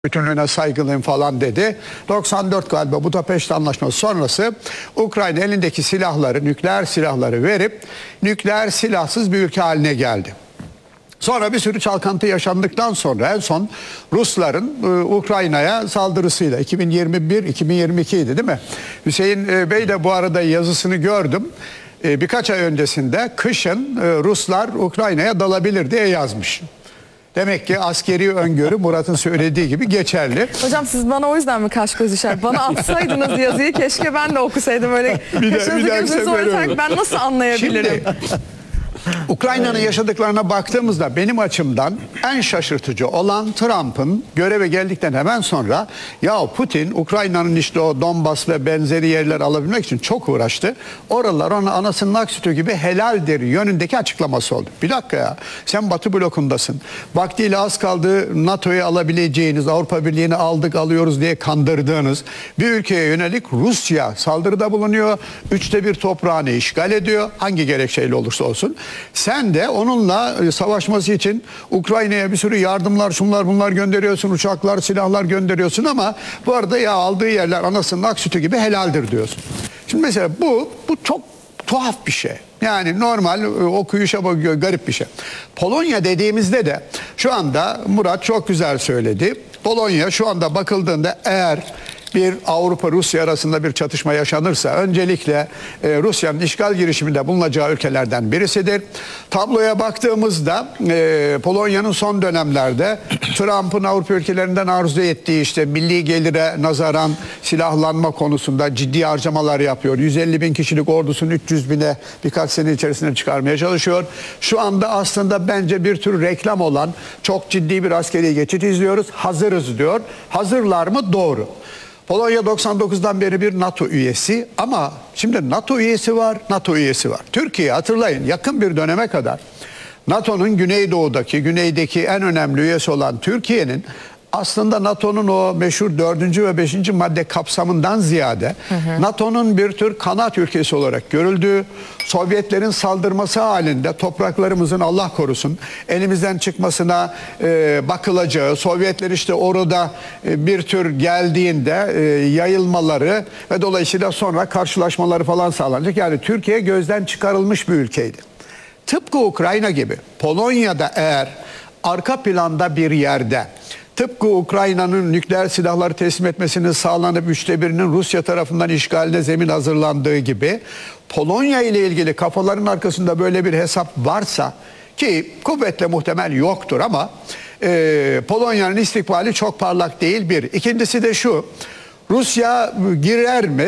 bütünlüğüne saygılıyım falan dedi. 94 galiba Budapeşte Anlaşması sonrası Ukrayna elindeki silahları, nükleer silahları verip nükleer silahsız bir ülke haline geldi. Sonra bir sürü çalkantı yaşandıktan sonra en son Rusların Ukrayna'ya saldırısıyla 2021-2022 idi değil mi? Hüseyin Bey de bu arada yazısını gördüm. Birkaç ay öncesinde kışın Ruslar Ukrayna'ya dalabilir diye yazmış. Demek ki askeri öngörü Murat'ın söylediği gibi geçerli. Hocam siz bana o yüzden mi kaş göz işaret? Bana atsaydınız yazıyı, keşke ben de okusaydım öyle. Ben nasıl anlayabilirim? Şimdi, Ukrayna'nın yaşadıklarına baktığımızda benim açımdan en şaşırtıcı olan Trump'ın göreve geldikten hemen sonra ya Putin Ukrayna'nın işte o Donbas ve benzeri yerler alabilmek için çok uğraştı. Oralar ona anasının ak sütü gibi helaldir yönündeki açıklaması oldu. Bir dakika ya, sen Batı blokundasın. Vaktiyle az kaldı NATO'yu alabileceğiniz, Avrupa Birliği'ni alıyoruz diye kandırdığınız bir ülkeye yönelik Rusya saldırıda bulunuyor. 1/3 toprağını işgal ediyor. Hangi gerekçeyle olursa olsun. Sen de onunla savaşması için Ukrayna'ya bir sürü yardımlar, şunlar bunlar gönderiyorsun, uçaklar, silahlar gönderiyorsun ama bu arada ya aldığı yerler anasının ak sütü gibi helaldir diyorsun. Şimdi mesela bu çok tuhaf bir şey. Yani normal okuyuşa bakıyor, garip bir şey. Polonya dediğimizde de şu anda Murat çok güzel söyledi. Polonya şu anda bakıldığında eğer bir Avrupa-Rusya arasında bir çatışma yaşanırsa öncelikle Rusya'nın işgal girişiminde bulunacağı ülkelerden birisidir. Tabloya baktığımızda Polonya'nın son dönemlerde Trump'ın Avrupa ülkelerinden arzu ettiği işte milli gelire nazaran silahlanma konusunda ciddi harcamalar yapıyor. 150 bin kişilik ordusunu 300 bine birkaç sene içerisinde çıkarmaya çalışıyor. Şu anda aslında bence bir tür reklam olan çok ciddi bir askeri geçit izliyoruz. Hazırız diyor. Hazırlar mı? Doğru. Polonya 99'dan beri bir NATO üyesi ama şimdi NATO üyesi var, NATO üyesi var. Türkiye hatırlayın yakın bir döneme kadar NATO'nun güneydeki en önemli üyesi olan Türkiye'nin aslında NATO'nun o meşhur 4. ve 5. madde kapsamından ziyade NATO'nun bir tür kanat ülkesi olarak görüldüğü, Sovyetlerin saldırması halinde topraklarımızın Allah korusun elimizden çıkmasına bakılacağı, Sovyetler işte orada bir tür geldiğinde yayılmaları ve dolayısıyla sonra karşılaşmaları falan sağlanacak. Yani Türkiye gözden çıkarılmış bir ülkeydi. Tıpkı Ukrayna gibi Polonya'da eğer arka planda bir yerde tıpkı Ukrayna'nın nükleer silahları teslim etmesinin sağlanıp 1/3'ünün Rusya tarafından işgaline zemin hazırlandığı gibi Polonya ile ilgili kafaların arkasında böyle bir hesap varsa ki kuvvetle muhtemel yoktur ama Polonya'nın istikbali çok parlak değil bir. İkincisi de şu, Rusya girer mi?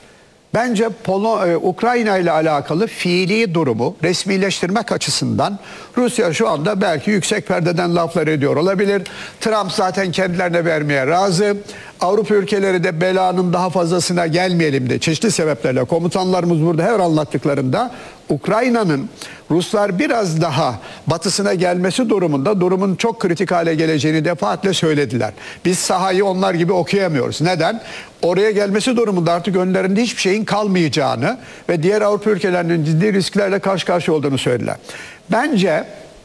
Bence Ukrayna ile alakalı fiili durumu resmileştirmek açısından Rusya şu anda belki yüksek perdeden laflar ediyor olabilir. Trump zaten kendilerine vermeye razı. Avrupa ülkeleri de belanın daha fazlasına gelmeyelim de çeşitli sebeplerle komutanlarımız burada her anlattıklarında Ukrayna'nın Ruslar biraz daha batısına gelmesi durumunda durumun çok kritik hale geleceğini defaatle söylediler. Biz sahayı onlar gibi okuyamıyoruz. Neden? Oraya gelmesi durumunda artık önlerinde hiçbir şeyin kalmayacağını ve diğer Avrupa ülkelerinin ciddi risklerle karşı karşıya olduğunu söylediler. Bence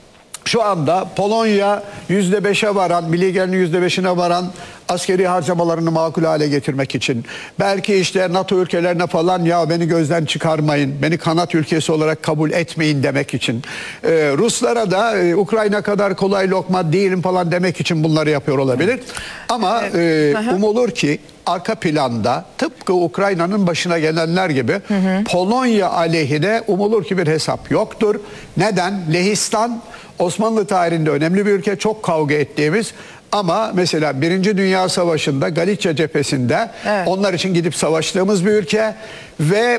şu anda Polonya %5'e varan, milli gelirin %5'ine varan askeri harcamalarını makul hale getirmek için, belki işte NATO ülkelerine falan ya beni gözden çıkarmayın, beni kanat ülkesi olarak kabul etmeyin demek için, Ruslara da Ukrayna kadar kolay lokma değilim falan demek için bunları yapıyor olabilir. Ama umulur ki arka planda tıpkı Ukrayna'nın başına gelenler gibi Polonya aleyhine umulur ki bir hesap yoktur. Neden? Lehistan Osmanlı tarihinde önemli bir ülke, çok kavga ettiğimiz ama mesela 1. Dünya Savaşı'nda Galicia cephesinde onlar için gidip savaştığımız bir ülke ve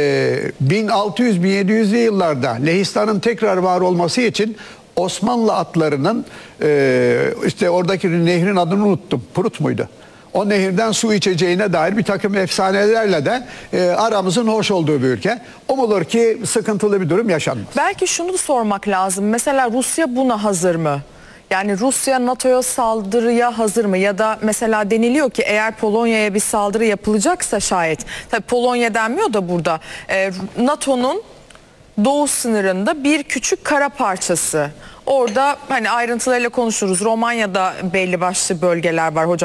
1600-1700'lü yıllarda Lehistan'ın tekrar var olması için Osmanlı atlarının işte oradaki nehrin adını unuttum, Prut muydu? O nehirden su içeceğine dair bir takım efsanelerle de aramızın hoş olduğu bir ülke. Umulur ki sıkıntılı bir durum yaşanmaz. Belki şunu da sormak lazım. Mesela Rusya buna hazır mı? Yani Rusya NATO'ya saldırıya hazır mı? Ya da mesela deniliyor ki eğer Polonya'ya bir saldırı yapılacaksa şayet, tabii Polonya denmiyor da burada, NATO'nun doğu sınırında bir küçük kara parçası Orada hani ayrıntılarıyla konuşuruz. Romanya'da belli başlı bölgeler var hocam.